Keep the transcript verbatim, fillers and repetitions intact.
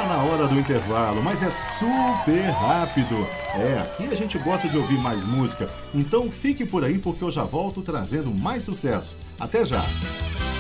Tá na hora do intervalo, mas é super rápido. É, aqui a gente gosta de ouvir mais música, então fique por aí porque eu já volto trazendo mais sucesso. Até já!